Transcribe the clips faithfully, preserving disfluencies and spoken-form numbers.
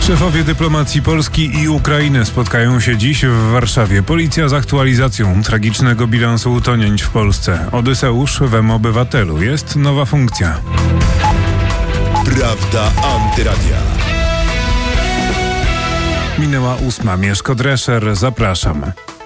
Szefowie dyplomacji Polski i Ukrainy spotkają się dziś w Warszawie. Policja z aktualizacją tragicznego bilansu utonięć w Polsce. Odyseusz w M-Obywatelu. Jest nowa funkcja. Prawda Antyradia. Minęła ósma. Mieszko Drescher. Zapraszam.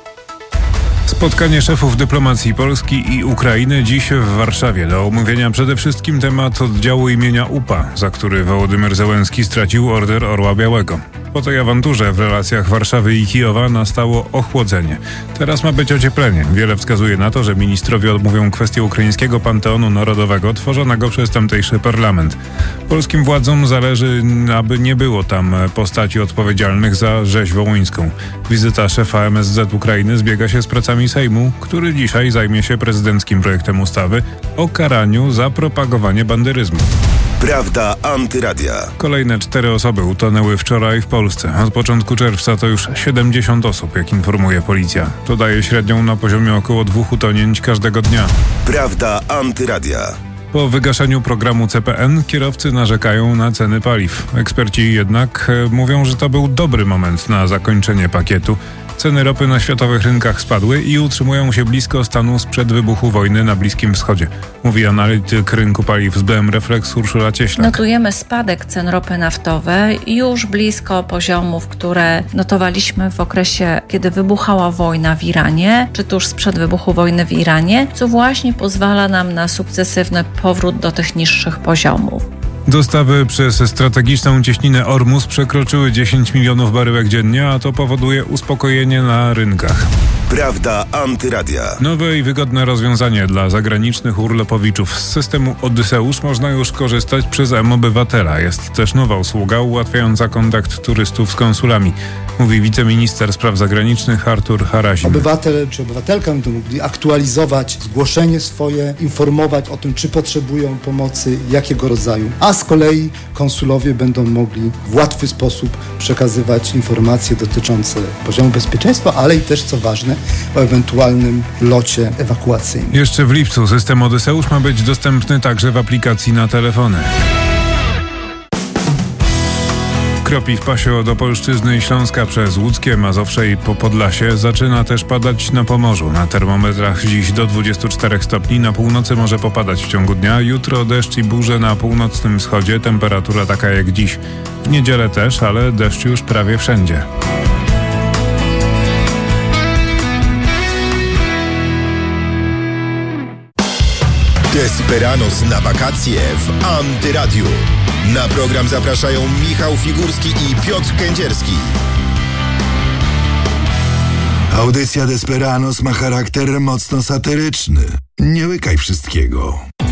Spotkanie szefów dyplomacji Polski i Ukrainy dziś w Warszawie. Do omówienia przede wszystkim temat oddziału imienia U P A, za który Wołodymyr Zełenski stracił Order Orła Białego. Po tej awanturze w relacjach Warszawy i Kijowa nastało ochłodzenie. Teraz ma być ocieplenie. Wiele wskazuje na to, że ministrowie odmówią kwestię ukraińskiego panteonu narodowego tworzonego przez tamtejszy parlament. Polskim władzom zależy, aby nie było tam postaci odpowiedzialnych za rzeź wołyńską. Wizyta szefa M S Z Ukrainy zbiega się z pracami Sejmu, który dzisiaj zajmie się prezydenckim projektem ustawy o karaniu za propagowanie banderyzmu. Prawda Antyradia. Kolejne cztery osoby utonęły wczoraj w Polsce. Od początku czerwca to już siedemdziesiąt osób, jak informuje policja. To daje średnią na poziomie około dwóch utonięć każdego dnia. Prawda Antyradia. Po wygaszeniu programu C P N kierowcy narzekają na ceny paliw. Eksperci jednak mówią, że to był dobry moment na zakończenie pakietu. Ceny ropy na światowych rynkach spadły i utrzymują się blisko stanu sprzed wybuchu wojny na Bliskim Wschodzie, mówi analityk rynku paliw z B M Reflex Urszula Cieślak. Notujemy spadek cen ropy naftowej już blisko poziomów, które notowaliśmy w okresie, kiedy wybuchała wojna w Iranie, czy tuż sprzed wybuchu wojny w Iranie, co właśnie pozwala nam na sukcesywny powrót do tych niższych poziomów. Dostawy przez strategiczną cieśninę Ormus przekroczyły dziesięć milionów baryłek dziennie, a to powoduje uspokojenie na rynkach. Prawda Antyradia. Nowe i wygodne rozwiązanie dla zagranicznych urlopowiczów. Z systemu Odyseusz można już korzystać przez M-Obywatela. Jest też nowa usługa ułatwiająca kontakt turystów z konsulami, mówi wiceminister spraw zagranicznych Artur Harasim. Obywatel czy obywatelka będą mogli aktualizować zgłoszenie swoje, informować o tym, czy potrzebują pomocy, jakiego rodzaju. A z kolei konsulowie będą mogli w łatwy sposób przekazywać informacje dotyczące poziomu bezpieczeństwa, ale i też, co ważne, o ewentualnym locie ewakuacyjnym. Jeszcze w lipcu system Odyseusz ma być dostępny także w aplikacji na telefony. Kropi w pasie od Opolszczyzny i Śląska przez Łódzkie, Mazowsze i po Podlasie zaczyna też padać na Pomorzu. Na termometrach dziś do dwudziestu czterech stopni, na północy może popadać w ciągu dnia. Jutro deszcz i burze na północnym wschodzie, temperatura taka jak dziś. W niedzielę też, ale deszcz już prawie wszędzie. Desperados na wakacje w Antyradiu. Na program zapraszają Michał Figurski i Piotr Kędzierski. Audycja Desperados ma charakter mocno satyryczny. Nie łykaj wszystkiego.